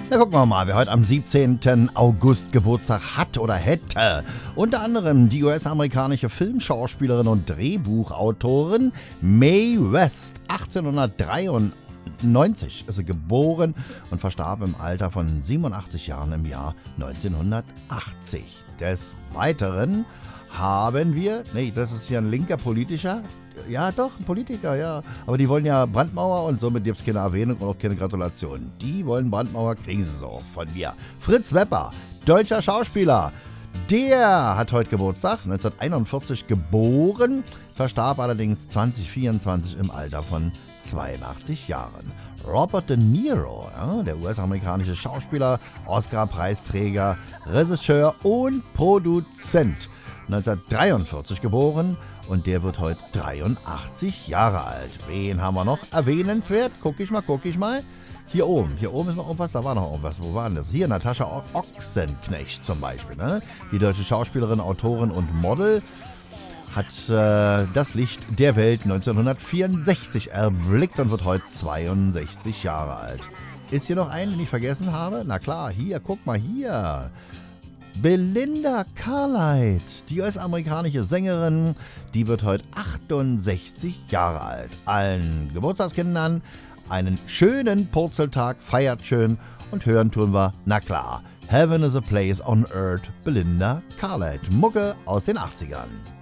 Na, gucken wir mal, wer heute am 17. August Geburtstag hat oder hätte. Unter anderem die US-amerikanische Filmschauspielerin und Drehbuchautorin Mae West. 1893 ist sie geboren und verstarb im Alter von 87 Jahren im Jahr 1980. Des Weiteren haben wir, nee, das ist hier ein linker politischer, ja doch, ein Politiker, ja, aber die wollen ja Brandmauer und somit gibt es keine Erwähnung und auch keine Gratulation. Die wollen Brandmauer, kriegen sie so von mir. Fritz Wepper, deutscher Schauspieler, der hat heute Geburtstag, 1941 geboren, verstarb allerdings 2024 im Alter von 82 Jahren. Robert De Niro, ja, der US-amerikanische Schauspieler, Oscar-Preisträger, Regisseur und Produzent. 1943 geboren und der wird heute 83 Jahre alt. Wen haben wir noch erwähnenswert? Guck ich mal. Hier oben ist noch irgendwas, da war noch irgendwas. Wo war denn das? Hier, Natascha Ochsenknecht zum Beispiel. Ne? Die deutsche Schauspielerin, Autorin und Model hat das Licht der Welt 1964 erblickt und wird heute 62 Jahre alt. Ist hier noch einen, den ich vergessen habe? Na klar, hier, guck mal hier. Belinda Cartwright, die US-amerikanische Sängerin, die wird heute 68 Jahre alt. Allen Geburtstagskindern einen schönen Purzeltag, feiert schön und hören tun wir, na klar, Heaven is a Place on Earth, Belinda Cartwright, Mucke aus den 80ern.